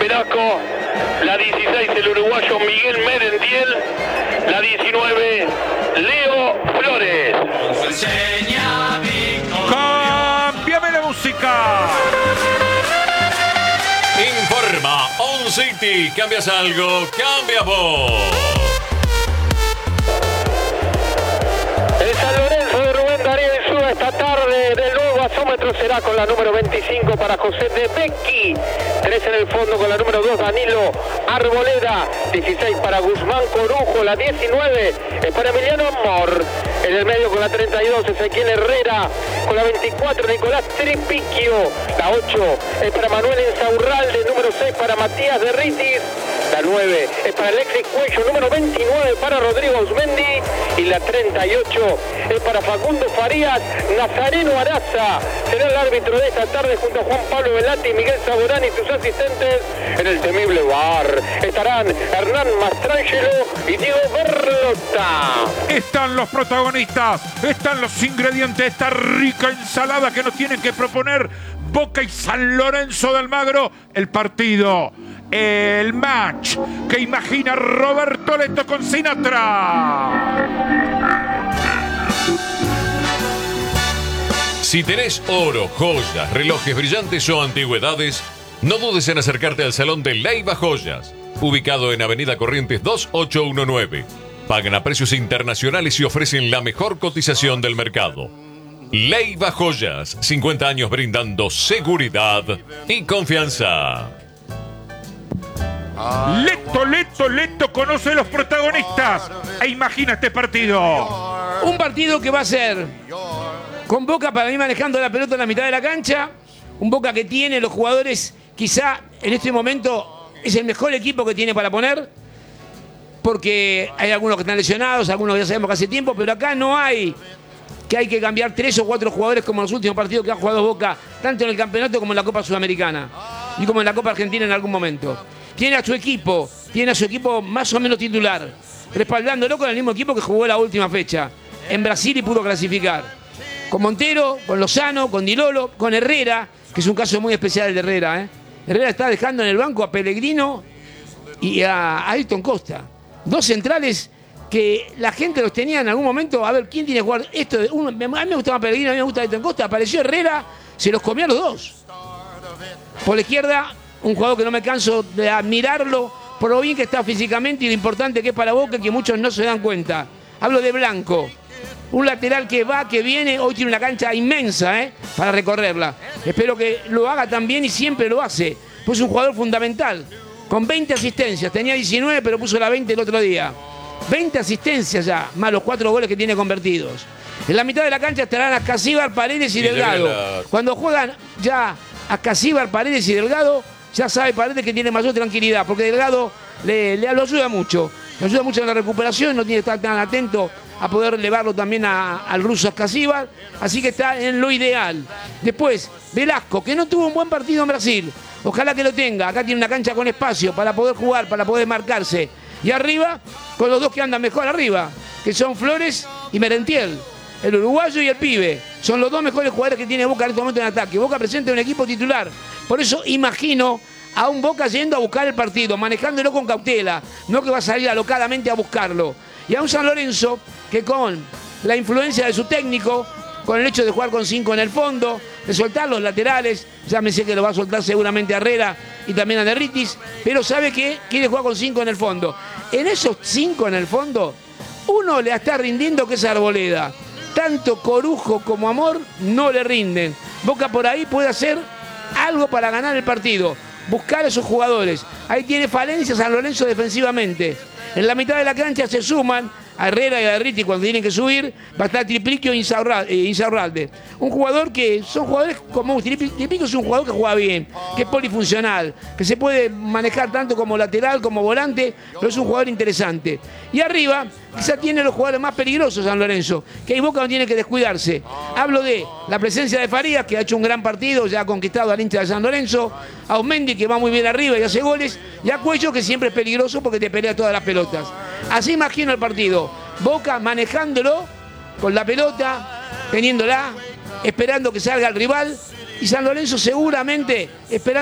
Velasco, la 16 el uruguayo Miguel Merendiel, la 19 Leo Flores. ¡Cámbiame la música! Informa On City. ¿Cambias algo? ¡Cambias vos! El San Lorenzo de Rubén Darío Insúa esta tarde del nuevo gasómetro será con la número 25 para José de Becchi, 3 en el fondo con la número 2 Danilo Arboleda, 16 para Guzmán Corujo, la 19 es para Emiliano Amor, en el medio con la 32 Ezequiel Herrera, con la 24 Nicolás Tripiquio, la 8 es para Manuel Insaurralde, número 6 para Matías de Ritis, la 9 es para Alexis Cuello, número 29 para Rodrigo Ausmendi y la 38 es para Facundo Farías. Nazareno Araza será el árbitro de esta tarde junto a Juan Pablo Velati y Miguel Saborani y sus asistentes. En el temible bar estarán Hernán Mastrangelo y Diego Berlota. Están los protagonistas, están los ingredientes de esta rica ensalada que nos tienen que proponer Boca y San Lorenzo de Almagro. El partido, el match que imagina Roberto Leto con Sinatra. Si tenés oro, joyas, relojes brillantes o antigüedades, no dudes en acercarte al Salón de Leiva Joyas, ubicado en Avenida Corrientes 2819. Pagan a precios internacionales y ofrecen la mejor cotización del mercado. Leiva Joyas, 50 años brindando seguridad y confianza. Leto conoce los protagonistas e imagina este partido. Un partido que va a ser con Boca para mí manejando la pelota en la mitad de la cancha. Un Boca que tiene los jugadores, quizá en este momento es el mejor equipo que tiene para poner, porque hay algunos que están lesionados, algunos que ya sabemos que hace tiempo, pero acá no hay que cambiar 3 o 4 jugadores como en los últimos partidos que ha jugado Boca, tanto en el campeonato como en la Copa Sudamericana y como en la Copa Argentina en algún momento. Tiene a su equipo más o menos titular, respaldándolo con el mismo equipo que jugó la última fecha en Brasil y pudo clasificar. Con Montero, con Lozano, con Di Lolo, con Herrera, que es un caso muy especial el de Herrera. Herrera está dejando en el banco a Pellegrino y a Ailton Costa. 2 centrales que la gente los tenía en algún momento. A ver, ¿quién tiene que jugar esto? A mí me gustaba Pellegrino, a mí me gusta Ailton Costa. Apareció Herrera, se los comió a los 2. Por la izquierda, un jugador que no me canso de admirarlo por lo bien que está físicamente y lo importante que es para Boca, que muchos no se dan cuenta. Hablo de Blanco. Un lateral que va, que viene, hoy tiene una cancha inmensa para recorrerla. Espero que lo haga también y siempre lo hace. Pues es un jugador fundamental, con 20 asistencias. Tenía 19, pero puso la 20 el otro día. 20 asistencias ya, más los 4 goles que tiene convertidos. En la mitad de la cancha estarán Ascasíbar, Paredes y Delgado. Cuando juegan ya Ascasíbar, Paredes y Delgado, ya sabe Paredes que tiene mayor tranquilidad, porque Delgado lo ayuda mucho. Le ayuda mucho en la recuperación, no tiene que estar tan atento a poder elevarlo también al ruso Ascasíbar, así que está en lo ideal. Después, Velasco, que no tuvo un buen partido en Brasil, ojalá que lo tenga. Acá tiene una cancha con espacio para poder jugar, para poder marcarse. Y arriba, con los 2 que andan mejor arriba, que son Flores y Merentiel, el uruguayo y el pibe. Son los 2 mejores jugadores que tiene Boca en este momento en ataque. Boca presenta un equipo titular. Por eso imagino a un Boca yendo a buscar el partido, manejándolo con cautela, no que va a salir alocadamente a buscarlo. Y a un San Lorenzo que con la influencia de su técnico, con el hecho de jugar con 5 en el fondo, de soltar los laterales, ya me sé que lo va a soltar seguramente a Herrera y también a Derritis, pero sabe que quiere jugar con 5 en el fondo. En esos 5 en el fondo, uno le está rindiendo, que es Arboleda. Tanto Corujo como Amor no le rinden. Boca por ahí puede hacer algo para ganar el partido, buscar a esos jugadores. Ahí tiene falencias San Lorenzo defensivamente. En la mitad de la cancha se suman a Herrera y a Derriti cuando tienen que subir. Va a estar Tripiquio e Insaurralde. Un jugador que son jugadores como Tripiquio es un jugador que juega bien, que es polifuncional, que se puede manejar tanto como lateral como volante, pero es un jugador interesante. Y arriba quizá tiene los jugadores más peligrosos San Lorenzo, que ahí Boca no tiene que descuidarse. Hablo de la presencia de Farías, que ha hecho un gran partido, ya ha conquistado al hincha de San Lorenzo, a Ausmendi, que va muy bien arriba y hace goles, y a Cuello, que siempre es peligroso porque te pelea todas las pelotas. Así imagino el partido. Boca manejándolo con la pelota, teniéndola, esperando que salga el rival, y San Lorenzo seguramente esperando